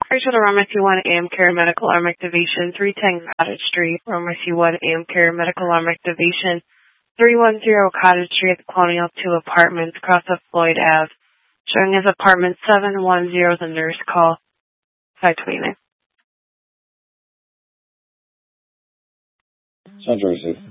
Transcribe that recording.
Rachel to Pharmacy 1 AM Care Medical Arm Activation, 310 Cottage Street, Pharmacy 1 AM Care Medical Arm Activation, 310 Cottage Street at the Colonial 2 Apartments, across of Floyd Ave. Showing as apartment 710, the nurse call, 529. Central receive.